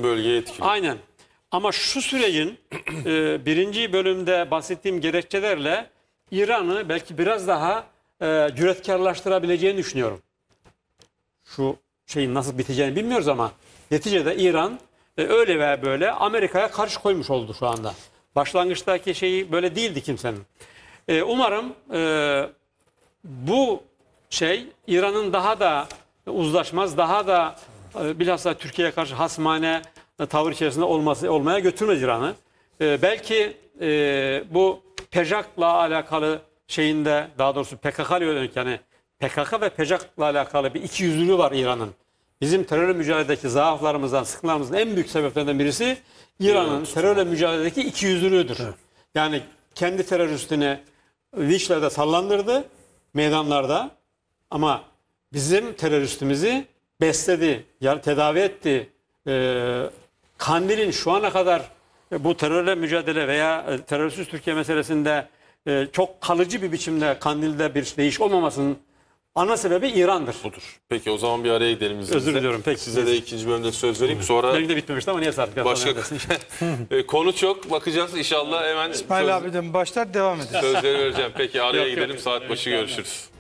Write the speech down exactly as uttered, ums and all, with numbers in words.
Bütün bölgeye etkili. Aynen. Ama şu sürecin e, birinci bölümde bahsettiğim gerekçelerle İran'ı belki biraz daha e, cüretkarlaştırabileceğini düşünüyorum. Şu şeyin nasıl biteceğini bilmiyoruz ama neticede İran e, öyle veya böyle Amerika'ya karşı koymuş oldu şu anda. Başlangıçtaki şeyi böyle değildi kimsenin. E, umarım e, bu şey İran'ın daha da uzlaşmaz, daha da e, bilhassa Türkiye'ye karşı hasmane e, tavır içerisinde olması olmaya götürmez İran'ı. E, belki e, bu PEJAK'la alakalı şeyinde, daha doğrusu P K K'ya yönelik, yani P K K ve PEJAK'la alakalı bir ikiyüzlülüğü var İran'ın. Bizim terörle mücadeledeki zaaflarımızdan, sıkıntılarımızın en büyük sebeplerinden birisi İran'ın terörle mücadeledeki ikiyüzlülüğüdür. Evet. Yani kendi teröristini vinçlerde sallandırdı meydanlarda, ama bizim teröristimizi besledi, tedavi etti. Ee, Kandil'in şu ana kadar bu terörle mücadele veya terörsüz Türkiye meselesinde e, çok kalıcı bir biçimde Kandil'de bir değiş olmamasının ana sebebi İran'dır. Budur. Peki o zaman bir araya gidelim izninizle. Özür diliyorum. Peki. Size de ikinci bölümde söz vereyim. Sonra Benimki de bitmemişti ama niye sardık? başka konu çok. Bakacağız inşallah hemen İsmail söz... abiden başlar devam ederiz. sözleri vereceğim. Peki araya Yok, yok. gidelim. Saat başı görüşürüz.